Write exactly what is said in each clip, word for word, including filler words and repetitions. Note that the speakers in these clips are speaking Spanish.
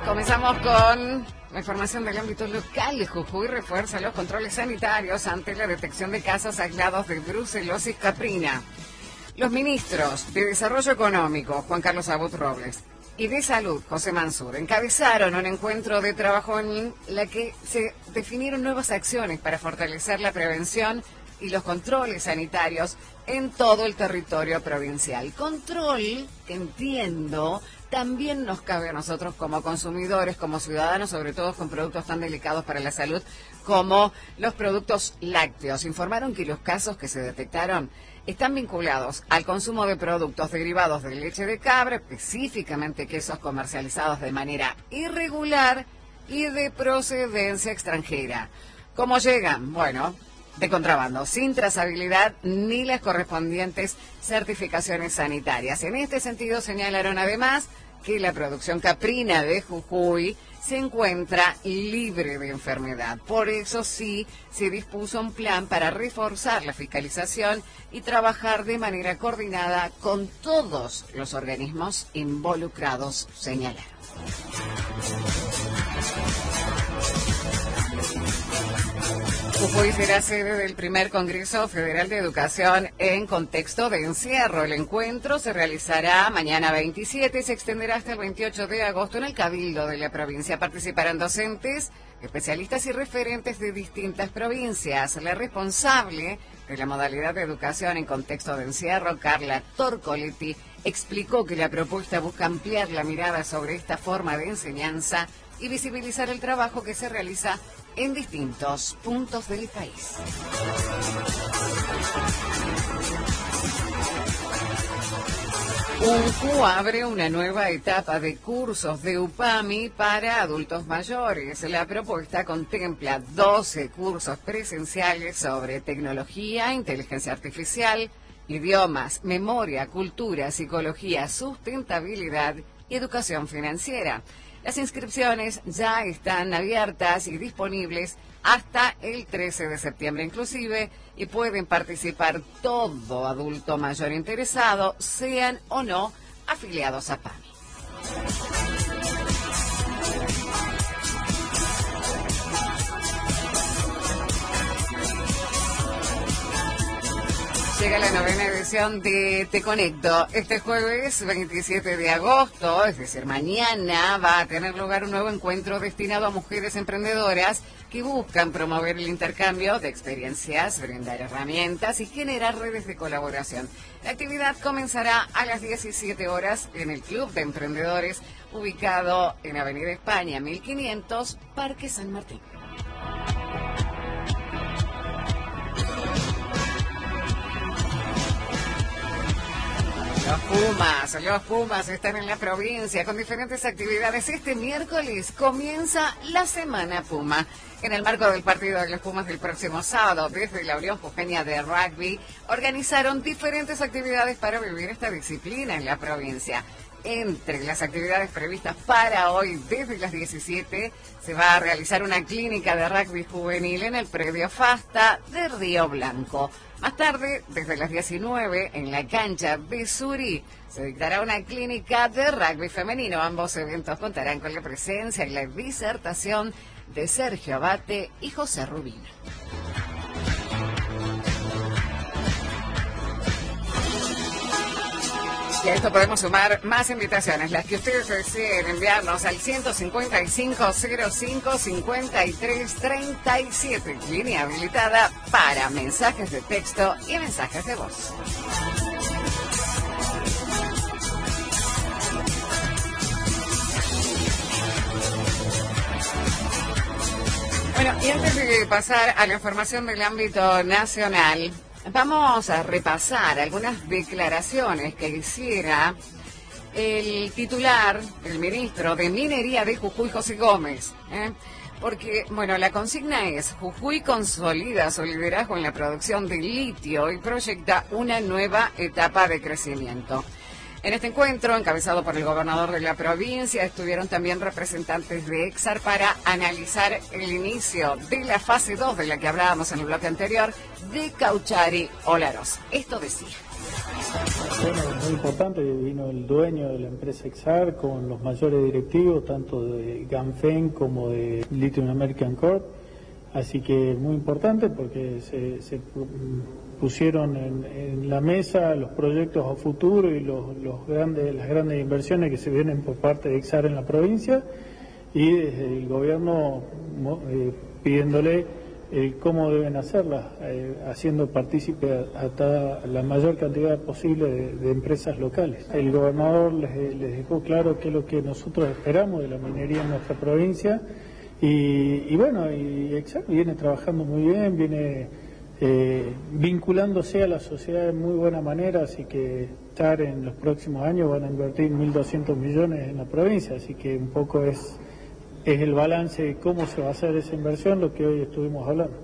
Comenzamos con la información del ámbito local. Jujuy refuerza los controles sanitarios ante la detección de casos aislados de brucelosis caprina. Los ministros de Desarrollo Económico, Juan Carlos Abut Robles, y de Salud, José Mansur, encabezaron un encuentro de trabajo en la que se definieron nuevas acciones para fortalecer la prevención y los controles sanitarios en todo el territorio provincial. Control que entiendo también nos cabe a nosotros como consumidores, como ciudadanos, sobre todo con productos tan delicados para la salud como los productos lácteos. Informaron que los casos que se detectaron están vinculados al consumo de productos derivados de leche de cabra, específicamente quesos comercializados de manera irregular y de procedencia extranjera. ¿Cómo llegan? Bueno, de contrabando, sin trazabilidad ni las correspondientes certificaciones sanitarias. En este sentido, señalaron además que la producción caprina de Jujuy se encuentra libre de enfermedad. Por eso sí se dispuso un plan para reforzar la fiscalización y trabajar de manera coordinada con todos los organismos involucrados, señalaron. Jujuy será sede del primer Congreso Federal de Educación en contexto de encierro. El encuentro se realizará mañana veintisiete y se extenderá hasta el veintiocho de agosto en el Cabildo de la provincia. Participarán docentes, especialistas y referentes de distintas provincias. La responsable de la modalidad de educación en contexto de encierro, Carla Torcoletti, explicó que la propuesta busca ampliar la mirada sobre esta forma de enseñanza y visibilizar el trabajo que se realiza en distintos puntos del país. UNCU abre una nueva etapa de cursos de UPAMI para adultos mayores. La propuesta contempla doce cursos presenciales sobre tecnología, inteligencia artificial, idiomas, memoria, cultura, psicología, sustentabilidad y educación financiera. Las inscripciones ya están abiertas y disponibles hasta el trece de septiembre inclusive y pueden participar todo adulto mayor interesado, sean o no afiliados a PAMI. Llega la novena edición de Te Conecto. Este jueves veintisiete de agosto, es decir, mañana, va a tener lugar un nuevo encuentro destinado a mujeres emprendedoras que buscan promover el intercambio de experiencias, brindar herramientas y generar redes de colaboración. La actividad comenzará a las diecisiete horas en el Club de Emprendedores, ubicado en Avenida España, mil quinientos, Parque San Martín. Los Pumas, los Pumas están en la provincia con diferentes actividades. Este miércoles comienza la Semana Puma. En el marco del partido de los Pumas del próximo sábado, desde la Unión Jujeña de Rugby, organizaron diferentes actividades para vivir esta disciplina en la provincia. Entre las actividades previstas para hoy, desde las diecisiete, se va a realizar una clínica de rugby juvenil en el predio Fasta de Río Blanco. Más tarde, desde las diecinueve, en la cancha de Suri, se dictará una clínica de rugby femenino. Ambos eventos contarán con la presencia y la disertación de Sergio Abate y José Rubino. Y a esto podemos sumar más invitaciones, las que ustedes deseen enviarnos al ciento cincuenta y cinco, cero cinco, cincuenta y tres, treinta y siete, línea habilitada para mensajes de texto y mensajes de voz. Bueno, y antes de pasar a la información del ámbito nacional, vamos a repasar algunas declaraciones que hiciera el titular, el ministro de Minería de Jujuy, José Gómez, ¿eh? Porque, bueno, la consigna es: Jujuy consolida su liderazgo en la producción de litio y proyecta una nueva etapa de crecimiento. En este encuentro, encabezado por el gobernador de la provincia, estuvieron también representantes de Exar para analizar el inicio de la fase dos de la que hablábamos en el bloque anterior de Cauchari Olaroz. Esto decía. Bueno, muy importante, vino el dueño de la empresa Exar con los mayores directivos, tanto de Ganfeng como de Lithium American Corp. Así que muy importante porque se, se pusieron en, en la mesa los proyectos a futuro y los, los grandes, las grandes inversiones que se vienen por parte de Exar en la provincia, y desde el gobierno eh, pidiéndole eh, cómo deben hacerlas, eh, haciendo partícipe a, a toda la mayor cantidad posible de, de empresas locales. El gobernador les, les dejó claro qué es lo que nosotros esperamos de la minería en nuestra provincia, y, y bueno, y Exar viene trabajando muy bien, viene eh, vinculándose a la sociedad de muy buena manera, así que Exar en los próximos años van a invertir mil doscientos millones en la provincia, así que un poco es... es el balance de cómo se va a hacer esa inversión, lo que hoy estuvimos hablando.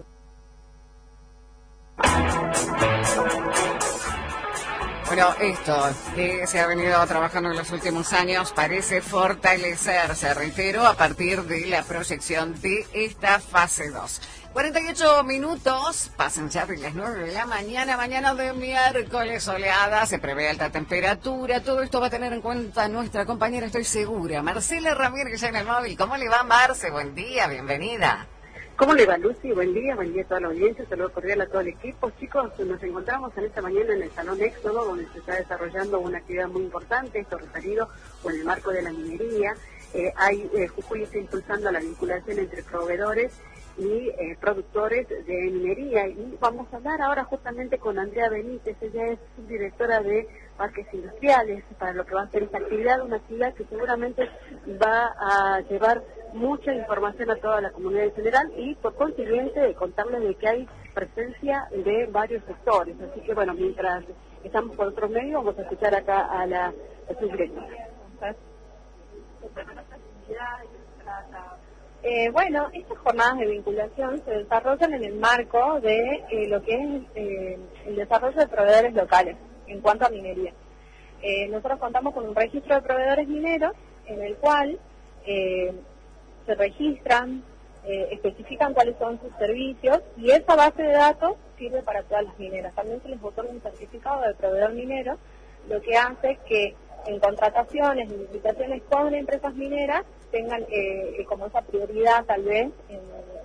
Bueno, esto que se ha venido trabajando en los últimos años parece fortalecerse, reitero, a partir de la proyección de esta fase dos. cuarenta y ocho minutos, pasan ya de las nueve de la mañana, mañana de miércoles soleada, se prevé alta temperatura, todo esto va a tener en cuenta nuestra compañera, estoy segura, Marcela Ramírez, ya en el móvil. ¿Cómo le va, Marce? Buen día, bienvenida. ¿Cómo le va, Lucy? Buen día, buen día a toda la audiencia, saludo cordial a todo el equipo. Chicos, nos encontramos en esta mañana en el Salón Éxodo, donde se está desarrollando una actividad muy importante, esto referido con el marco de la minería. Eh, hay, eh, Jujuy está impulsando la vinculación entre proveedores y eh, productores de minería, y vamos a hablar ahora justamente con Andrea Benítez. Ella es subdirectora de Parques Industriales, para lo que va a ser esta actividad, una actividad que seguramente va a llevar mucha información a toda la comunidad en general, y por consiguiente de contarles de que hay presencia de varios sectores. Así que bueno, mientras estamos por otros medios, vamos a escuchar acá a la, a subdirectora. Eh, bueno, estas jornadas de vinculación se desarrollan en el marco de eh, lo que es eh, el desarrollo de proveedores locales en cuanto a minería. Eh, nosotros contamos con un registro de proveedores mineros en el cual eh, se registran, eh, especifican cuáles son sus servicios, y esa base de datos sirve para todas las mineras. También se les otorga un certificado de proveedor minero, lo que hace que en contrataciones y licitaciones con empresas mineras tengan eh, como esa prioridad tal vez en,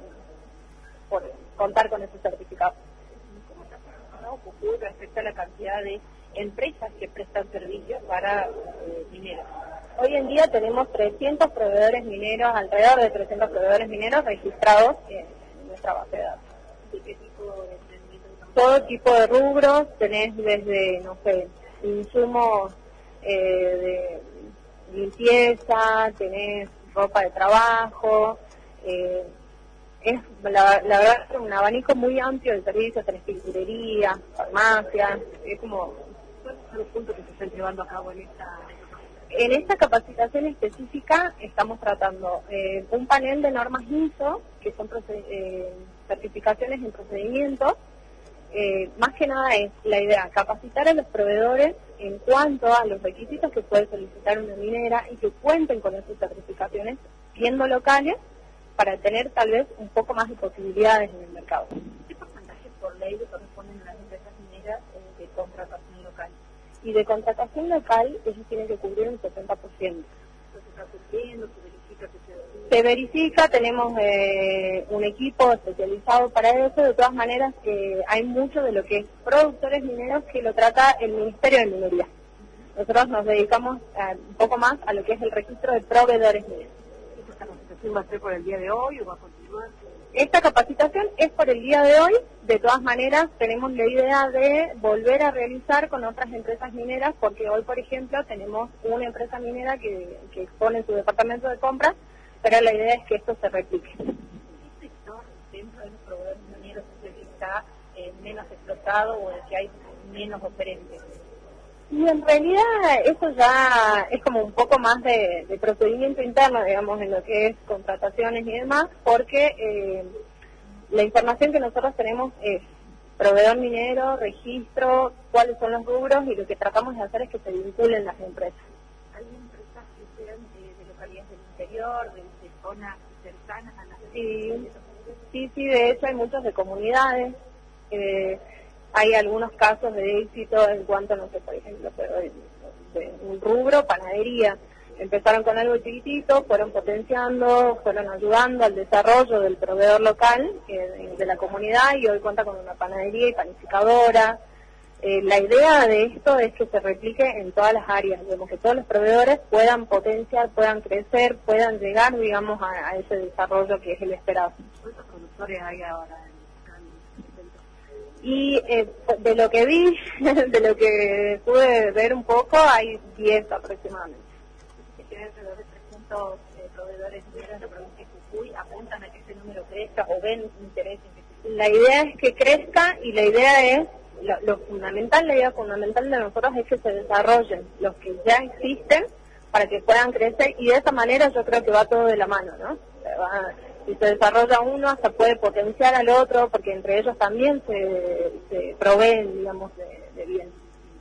por contar con ese certificado. ¿No? Jujuy respecto a la cantidad de empresas que prestan servicios para eh, mineros. Hoy en día tenemos trescientos proveedores mineros, alrededor de trescientos proveedores mineros registrados en nuestra base de datos. ¿De qué tipo de emprendimiento? Todo tipo de rubros, tenés desde, no sé, insumos eh, de limpieza, tenés ropa de trabajo, eh, es la, la verdad un abanico muy amplio de servicios, tenés pinturería, farmacia, es como... ¿Cuáles son los puntos que se están llevando a cabo en esta... En esta capacitación específica estamos tratando eh, un panel de normas I S O, que son eh, certificaciones en procedimientos. Eh, más que nada es la idea, capacitar a los proveedores en cuanto a los requisitos que puede solicitar una minera y que cuenten con esas certificaciones, siendo locales, para tener tal vez un poco más de posibilidades en el mercado. ¿Qué porcentaje por ley le corresponden a las empresas mineras eh, de contratación local? Y de contratación local, ellos tienen que cubrir un setenta por ciento. Entonces, ¿se está cumpliendo? ¿Se verifica que se... Se verifica, tenemos eh, un equipo especializado para eso. De todas maneras, eh, hay mucho de lo que es productores mineros que lo trata el Ministerio de Minería. Nosotros nos dedicamos a, un poco más a lo que es el registro de proveedores mineros. ¿Esta capacitación va a ser por el día de hoy o va a continuar? Esta capacitación es por el día de hoy. De todas maneras, tenemos la idea de volver a realizar con otras empresas mineras, porque hoy, por ejemplo, tenemos una empresa minera que, que expone su departamento de compras, pero la idea es que esto se replique. ¿Qué sector dentro de los proveedores mineros es el que está eh, menos explotado o el que hay menos oferentes? Y en realidad eso ya es como un poco más de, de procedimiento interno, digamos, en lo que es contrataciones y demás, porque eh, la información que nosotros tenemos es proveedor minero, registro, cuáles son los rubros, y lo que tratamos de hacer es que se vinculen las empresas. ¿Hay empresas que sean de, de localidades del interior, de, de zonas cercanas a las... Sí, sí, sí, de hecho hay muchos de comunidades. Eh, hay algunos casos de éxito en cuanto, no sé, por ejemplo, pero de, de un rubro, panadería. Empezaron con algo chiquitito, fueron potenciando, fueron ayudando al desarrollo del proveedor local, eh, de, de la comunidad, y hoy cuenta con una panadería y panificadora. Eh, la idea de esto es que se replique en todas las áreas, digamos, que todos los proveedores puedan potenciar, puedan crecer, puedan llegar, digamos, a, a ese desarrollo que es el esperado. ¿Cuántos productores hay ahora? Y eh, de lo que vi, de lo que pude ver un poco, hay diez aproximadamente. Alrededor de trescientos eh, proveedores de la provincia de Jujuy apuntan a que ese número crezca o ven interés en que se... La idea es que crezca y la idea es, lo, lo fundamental, la idea fundamental de nosotros es que se desarrollen los que ya existen para que puedan crecer, y de esa manera yo creo que va todo de la mano, ¿no? Va, si se desarrolla uno, hasta puede potenciar al otro, porque entre ellos también se, se proveen, digamos, de, de bien.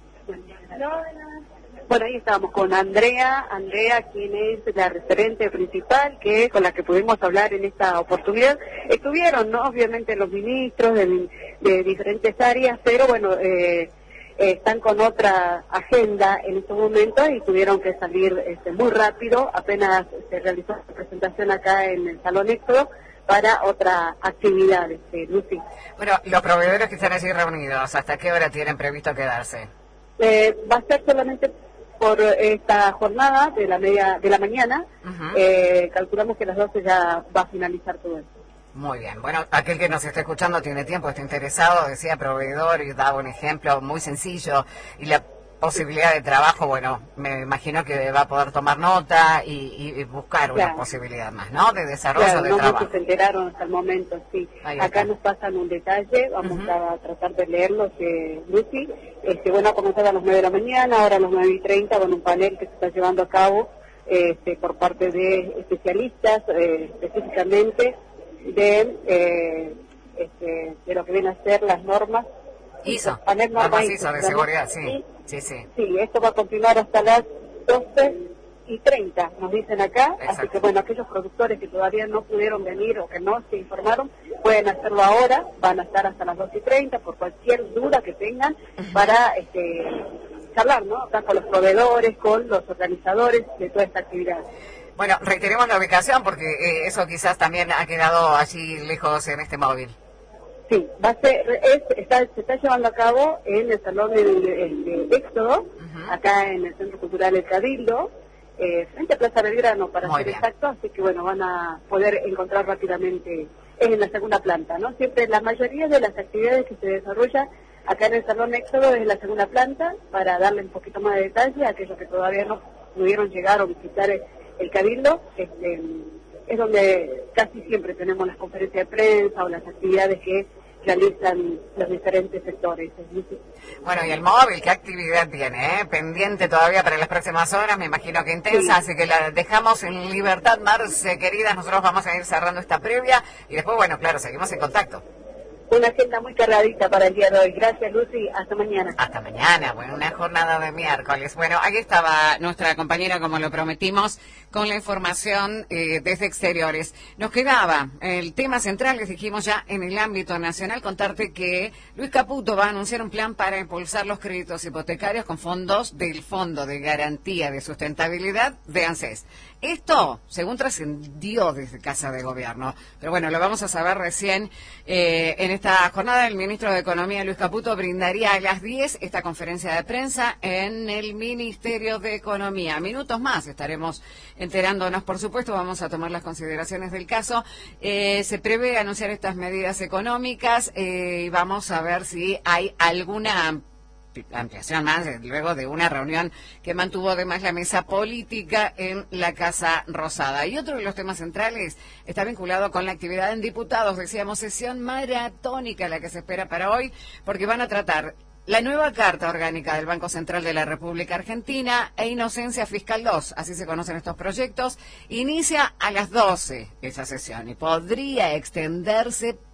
No, bueno, ahí estábamos con Andrea, Andrea, quien es la referente principal, que con la que pudimos hablar en esta oportunidad. Estuvieron, ¿no? Obviamente los ministros de, de diferentes áreas, pero bueno, eh, eh, están con otra agenda en estos momentos y tuvieron que salir este, muy rápido. Apenas se realizó la presentación acá en el Salón Éxodo para otra actividad, este, Lucy. Bueno, los proveedores que están allí reunidos, ¿hasta qué hora tienen previsto quedarse? Eh, va a ser solamente por esta jornada de la media de la mañana. Uh-huh. eh, calculamos que a las doce ya va a finalizar todo esto. Muy bien, bueno, aquel que nos está escuchando tiene tiempo, está interesado, decía proveedor y daba un ejemplo muy sencillo, y la posibilidad de trabajo, bueno, me imagino que va a poder tomar nota y, y buscar una claro. posibilidad más, ¿no? De desarrollo claro, de no trabajo. Muchos se enteraron hasta el momento, sí. Acá nos pasan un detalle, vamos uh-huh. a tratar de leerlo, que Lucy, este, bueno, a comenzar a las nueve de la mañana, ahora a las nueve y treinta, con un panel que se está llevando a cabo este, por parte de especialistas, eh, específicamente de, eh, este, de lo que vienen a ser las normas. I S O, panel normas I S O de seguridad, sí. sí. Sí, sí. Sí, esto va a continuar hasta las doce y treinta, nos dicen acá. Exacto. Así que, bueno, aquellos productores que todavía no pudieron venir o que no se informaron, pueden hacerlo ahora. Van a estar hasta las doce y treinta por cualquier duda que tengan uh-huh. para este, charlar, ¿no? Acá con los proveedores, con los organizadores de toda esta actividad. Bueno, reiteremos la ubicación porque eh, eso quizás también ha quedado allí lejos en este móvil. Sí, va a ser, es, está, se está llevando a cabo en el Salón del de, de Éxodo, uh-huh. acá en el Centro Cultural El Cabildo, eh, frente a Plaza Belgrano, para Muy ser bien. exacto, así que bueno, van a poder encontrar rápidamente, es en la segunda planta, ¿no? Siempre la mayoría de las actividades que se desarrollan acá en el Salón Éxodo es en la segunda planta, para darle un poquito más de detalle a aquellos que todavía no pudieron llegar o visitar el, el Cabildo, este, es donde casi siempre tenemos las conferencias de prensa o las actividades que realizan los diferentes sectores. Bueno, y el móvil, ¿qué actividad tiene? Eh? Pendiente todavía para las próximas horas, me imagino que intensa, sí. Así que la dejamos en libertad, Marce, queridas, nosotros vamos a ir cerrando esta previa y después, bueno, claro, seguimos en contacto. Una agenda muy cargadita para el día de hoy. Gracias, Lucy. Hasta mañana. Hasta mañana. Bueno, una jornada de miércoles. Bueno, aquí estaba nuestra compañera, como lo prometimos, con la información eh, desde exteriores. Nos quedaba el tema central, les dijimos ya, en el ámbito nacional, contarte que Luis Caputo va a anunciar un plan para impulsar los créditos hipotecarios con fondos del Fondo de Garantía de Sustentabilidad de ANSES. Esto, según trascendió desde Casa de Gobierno, pero bueno, lo vamos a saber recién. Eh, en esta jornada, el ministro de Economía, Luis Caputo, brindaría a las diez esta conferencia de prensa en el Ministerio de Economía. Minutos más estaremos enterándonos, por supuesto, vamos a tomar las consideraciones del caso. Eh, se prevé anunciar estas medidas económicas eh, y vamos a ver si hay alguna ampliación más luego de una reunión que mantuvo además la mesa política en la Casa Rosada. Y otro de los temas centrales está vinculado con la actividad en diputados. Decíamos, sesión maratónica la que se espera para hoy, porque van a tratar la nueva Carta Orgánica del Banco Central de la República Argentina e Inocencia Fiscal dos, así se conocen estos proyectos. Inicia a las doce esa sesión y podría extenderse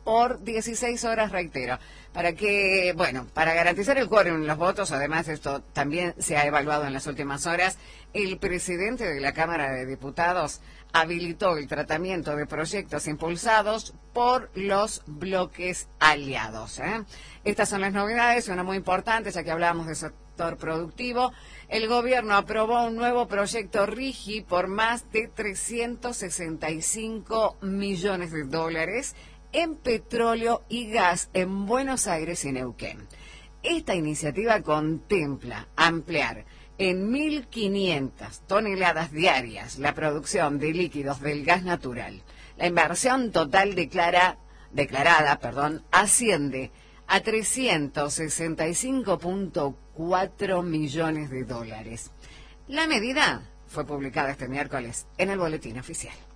por dieciséis horas, reitero, para que, bueno, para garantizar el quórum en los votos, además esto también se ha evaluado en las últimas horas, el presidente de la Cámara de Diputados habilitó el tratamiento de proyectos impulsados por los bloques aliados, ¿eh? Estas son las novedades, una muy importante, ya que hablábamos de sector productivo. El gobierno aprobó un nuevo proyecto RIGI por más de trescientos sesenta y cinco millones de dólares en petróleo y gas en Buenos Aires y Neuquén. Esta iniciativa contempla ampliar en mil quinientas toneladas diarias la producción de líquidos del gas natural. La inversión total declara, declarada perdón, asciende a trescientos sesenta y cinco punto cuatro millones de dólares. La medida fue publicada este miércoles en el Boletín Oficial.